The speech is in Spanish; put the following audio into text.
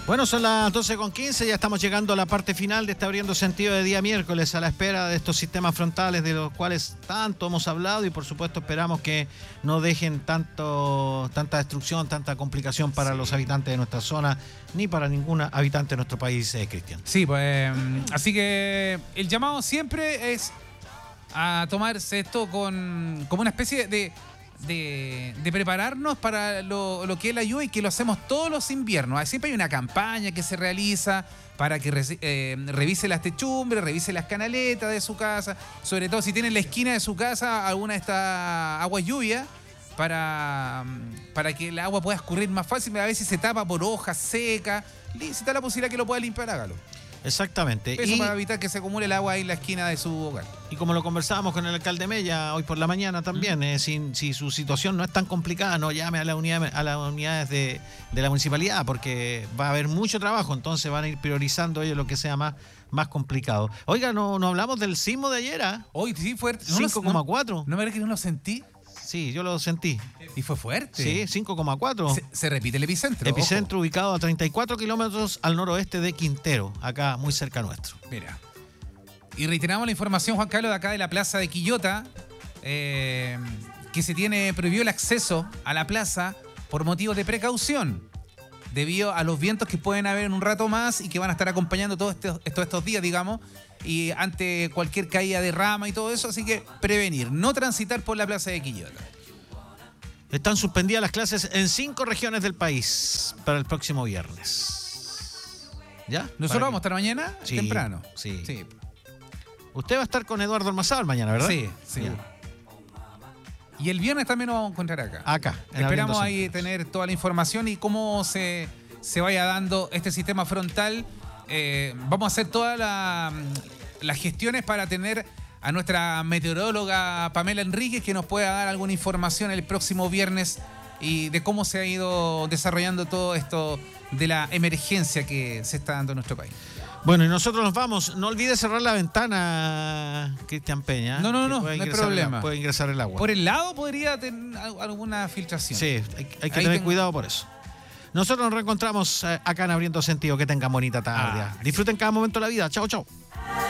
Bueno, son las 12:15, ya estamos llegando a la parte final de este Abriendo Sentido de día miércoles, a la espera de estos sistemas frontales de los cuales tanto hemos hablado y por supuesto esperamos que no dejen tanta destrucción, tanta complicación para los habitantes de nuestra zona, ni para ningún habitante de nuestro país, Cristian. Sí, pues así que el llamado siempre es a tomarse esto como una especie de prepararnos para lo que es la lluvia y que lo hacemos todos los inviernos. Siempre hay una campaña que se realiza para que revise las techumbres, revise las canaletas de su casa, sobre todo si tiene en la esquina de su casa alguna de estas aguas lluvias, para que el agua pueda escurrir más fácil. A veces se tapa por hojas secas. Si está la posibilidad que lo pueda limpiar, hágalo. Exactamente. Eso para evitar que se acumule el agua ahí en la esquina de su hogar. Y como lo conversábamos con el alcalde Mella hoy por la mañana también, si su situación no es tan complicada, no llame a las unidades de la municipalidad, porque va a haber mucho trabajo, entonces van a ir priorizando ellos lo que sea más complicado. Oiga, no hablamos del sismo de ayer, ¿ah? Hoy sí fue 5,4. ¿No me parece que no lo sentí? Sí, yo lo sentí. ¿Y fue fuerte? Sí, 5,4. Se repite el epicentro. Epicentro ojo. Ubicado a 34 kilómetros al noroeste de Quintero, acá muy cerca nuestro. Mira. Y reiteramos la información, Juan Carlos, de acá de la plaza de Quillota, que se tiene prohibido el acceso a la plaza por motivos de precaución, debido a los vientos que pueden haber en un rato más y que van a estar acompañando todos estos días, digamos, y ante cualquier caída de rama y todo eso, así que prevenir, no transitar por la plaza de Quillota. Están suspendidas las clases en 5 regiones del país para el próximo viernes. ¿Ya? ¿Nosotros vamos a estar mañana? Sí, temprano. Sí. Usted va a estar con Eduardo Almazábal mañana, ¿verdad? Sí. Bien. Y el viernes también nos vamos a encontrar acá. Esperamos ahí tener toda la información y cómo se vaya dando este sistema frontal. Vamos a hacer todas las gestiones para tener a nuestra meteoróloga Pamela Enríquez, que nos pueda dar alguna información el próximo viernes y de cómo se ha ido desarrollando todo esto de la emergencia que se está dando en nuestro país. Bueno, y nosotros nos vamos. No olvide cerrar la ventana, Cristian Peña. No hay problema. Puede ingresar el agua. Por el lado podría tener alguna filtración. Sí, hay que tener cuidado por eso. Nosotros nos reencontramos acá en Abriendo Sentido. Que tengan bonita tarde. Disfruten cada momento de la vida. Chao, chao.